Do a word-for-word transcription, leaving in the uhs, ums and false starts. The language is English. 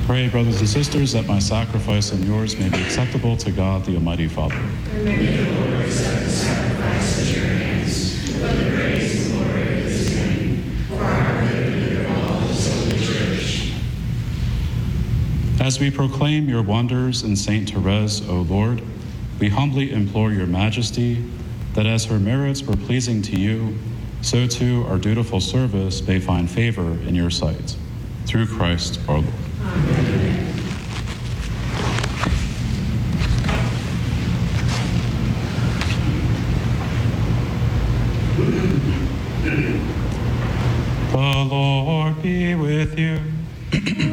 Pray, brothers and sisters, that my sacrifice and yours may be acceptable to God, the Almighty Father. And may the Lord accept the sacrifice at your hands, for the praise and glory of his name, for our good and the good of all his holy church. As we proclaim your wonders in Saint Therese, O Lord, we humbly implore your majesty that as her merits were pleasing to you, so too our dutiful service may find favor in your sight. Through Christ our Lord. Amen. The Lord be with you.